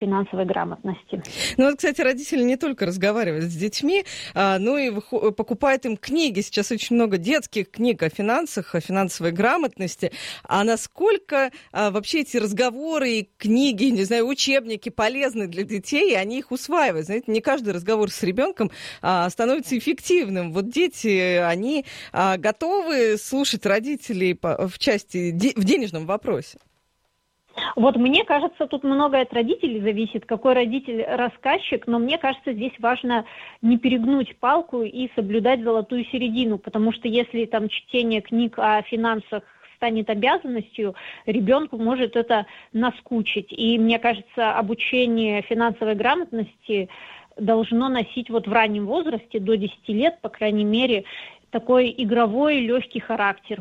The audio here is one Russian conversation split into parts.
финансовой грамотности. Ну вот, кстати, родители не только разговаривают с детьми, но и покупают им книги. Сейчас очень много детских книг о финансах, о финансовой грамотности. А насколько вообще эти разговоры и книги, не знаю, учебники полезны для детей, и они их усваивают? Знаете, не каждый разговор с ребенком становится эффективным. Вот дети, они готовы слушать родителей в денежном вопросе? Вот мне кажется, тут многое от родителей зависит, какой родитель рассказчик, но мне кажется, здесь важно не перегнуть палку и соблюдать золотую середину, потому что если там чтение книг о финансах станет обязанностью, ребенку может это наскучить. И мне кажется, обучение финансовой грамотности должно носить вот в раннем возрасте, до 10 лет, по крайней мере, такой игровой, легкий характер.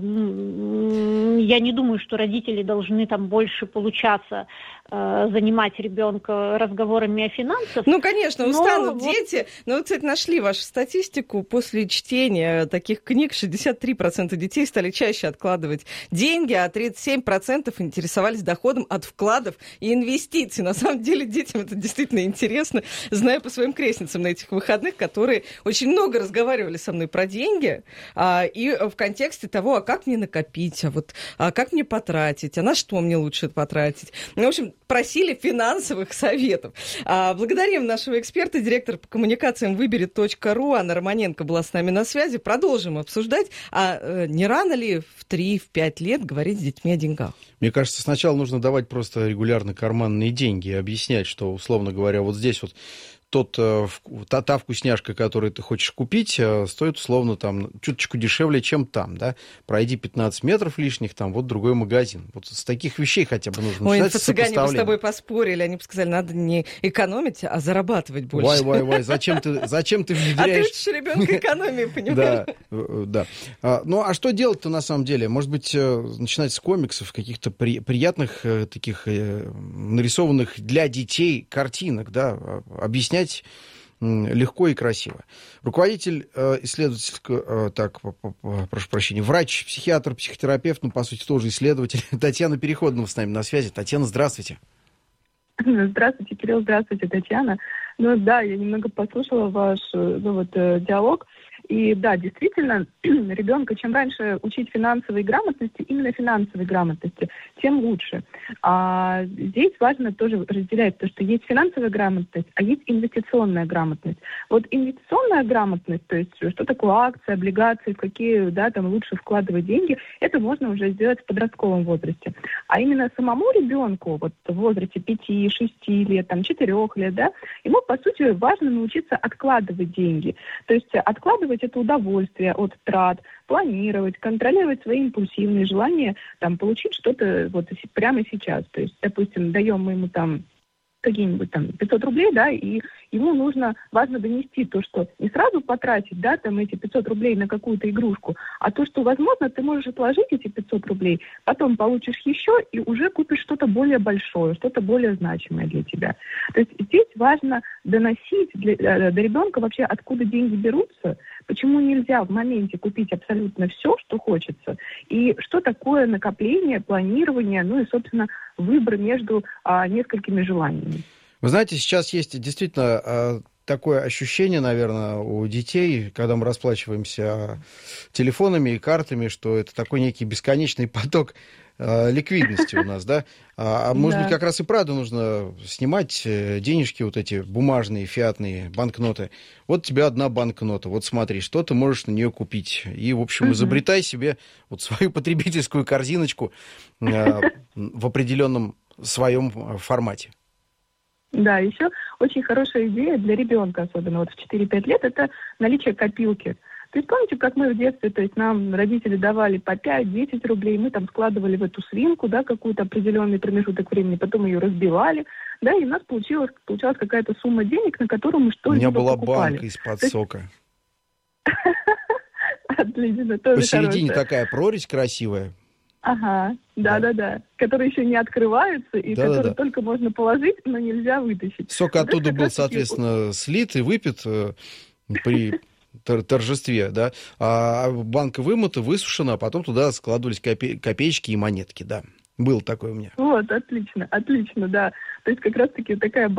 Я не думаю, что родители должны там больше получаться занимать ребенка разговорами о финансах. Ну, конечно, устанут дети. Но вы, кстати, нашли вашу статистику. После чтения таких книг 63% детей стали чаще откладывать деньги, а 37% интересовались доходом от вкладов и инвестиций. На самом деле детям это действительно интересно. Знаю по своим крестницам на этих выходных, которые очень много разговаривали со мной про деньги, и в контексте того, а как мне накопить, а как мне потратить, а на что мне лучше потратить. Ну, в общем, просили финансовых советов. Благодарим нашего эксперта, директор по коммуникациям Выберет.ру Анна Романенко была с нами на связи. Продолжим обсуждать, не рано ли в 3-5 лет говорить с детьми о деньгах? Мне кажется, сначала нужно давать просто регулярно карманные деньги и объяснять, что, условно говоря, вот здесь вот та вкусняшка, которую ты хочешь купить, стоит, условно, там, чуточку дешевле, чем там, да? Пройди 15 метров лишних, там, вот другой магазин. Вот с таких вещей хотя бы нужно начинать. Ой, цыгане бы с тобой поспорили, они бы сказали, надо не экономить, а зарабатывать больше. Вай, зачем ты внедряешь... А ты учишь ребенка экономии, понимаешь? Да. Ну, а что делать-то на самом деле? Может быть, начинать с комиксов, каких-то приятных таких нарисованных для детей картинок, да, объяснять легко и красиво. Руководитель исследовательского, прошу прощения, врач, психиатр, психотерапевт, ну, по сути, тоже исследователь, Татьяна Переходного с нами на связи. Татьяна, здравствуйте. Здравствуйте, Кирилл, здравствуйте, Татьяна. Ну да, я немного послушала ваш диалог. И да, действительно, ребенка чем раньше учить финансовой грамотности, именно финансовой грамотности, тем лучше. А здесь важно тоже разделять то, что есть финансовая грамотность, а есть инвестиционная грамотность. Вот инвестиционная грамотность, то есть что такое акции, облигации, в какие, да, там лучше вкладывать деньги, это можно уже сделать в подростковом возрасте. А именно самому ребенку, вот в возрасте 5-6 лет, там, 4 лет, да, ему, по сути, важно научиться откладывать деньги. То есть откладывать это удовольствие от трат, планировать, контролировать свои импульсивные желания, там, получить что-то вот прямо сейчас. То есть, допустим, даем мы ему там какие-нибудь там 500 рублей, да, и ему важно донести то, что не сразу потратить, да, там эти 500 рублей на какую-то игрушку, а то, что, возможно, ты можешь отложить эти 500 рублей, потом получишь еще и уже купишь что-то более большое, что-то более значимое для тебя. То есть здесь важно доносить до ребенка вообще, откуда деньги берутся, почему нельзя в моменте купить абсолютно все, что хочется, и что такое накопление, планирование, ну и, собственно, выбор между несколькими желаниями. Вы знаете, сейчас есть действительно такое ощущение, наверное, у детей, когда мы расплачиваемся телефонами и картами, что это такой некий бесконечный поток ликвидности у нас, да? Может быть, как раз и правда нужно снимать денежки, вот эти бумажные, фиатные банкноты. Вот у тебя одна банкнота, вот смотри, что ты можешь на нее купить. И, в общем, изобретай себе вот свою потребительскую корзиночку в определенном своем формате. Да, еще очень хорошая идея для ребенка, особенно вот в 4-5 лет, это наличие копилки. То есть помните, как мы в детстве, то есть нам родители давали по 5-10 рублей, мы там складывали в эту свинку, да, какой-то определенный промежуток времени, потом ее разбивали, да, и у нас получалась какая-то сумма денег, на которую мы что-либо покупали. У меня была банка из-под сока. Отлично, тоже посередине хорошая. Такая прорезь красивая. Ага, да. Которые еще не открываются, и которые только можно положить, но нельзя вытащить. Сок оттуда был, соответственно, слит и выпит при торжестве, да, а банка вымыта, высушена, а потом туда складывались копеечки и монетки, да. Было такое у меня. Вот, отлично, да. То То есть как раз-таки такая